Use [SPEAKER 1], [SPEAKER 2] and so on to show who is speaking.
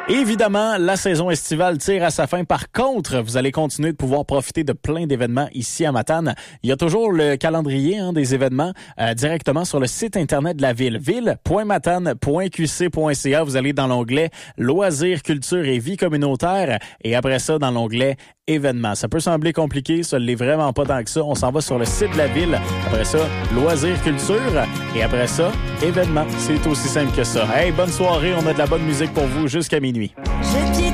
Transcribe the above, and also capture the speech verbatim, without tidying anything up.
[SPEAKER 1] Évidemment, la saison estivale tire à sa fin. Par contre, vous allez continuer de pouvoir profiter de plein d'événements ici à Matane. Il y a toujours le calendrier hein, des événements euh, directement sur le site Internet de la ville. ville point matane point q c point c a. Vous allez dans l'onglet Loisirs, culture et vie communautaire. Et après ça, dans l'onglet Événements. Ça peut sembler compliqué, ça ne l'est vraiment pas tant que ça. On s'en va sur le site de la ville. Après ça, Loisirs, culture. Et après ça, Événements. C'est aussi simple que ça. Hey, bonne soirée. On a de la bonne musique pour vous jusqu'à minuit.